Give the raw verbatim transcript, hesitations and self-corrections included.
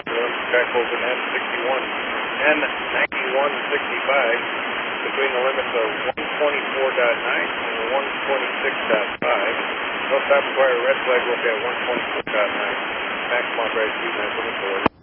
track open N sixty-one, N ninety-one sixty-five between the limits of one twenty-four point nine and one twenty-six point five. No stop required. Red flag look at one twenty-four point nine. Maximum operating speed nine seven four.